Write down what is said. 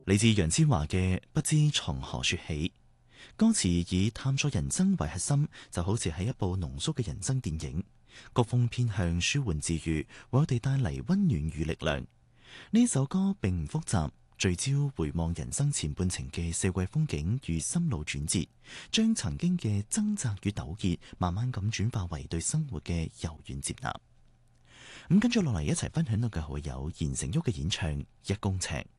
嚟自楊千嬅嘅不知從何說起，歌詞以探索人生為核心，就好似係一部濃縮嘅人生電影。曲風偏向舒緩治愈，為我哋帶嚟溫暖與力量。呢首歌並唔複雜，聚焦回望人生前半程嘅四季風景與心路轉折，將曾經嘅掙扎與糾結，慢慢咁轉化為對生活嘅柔軟接納。咁跟住落嚟一齊分享到嘅會有言承旭嘅演唱《一公尺》。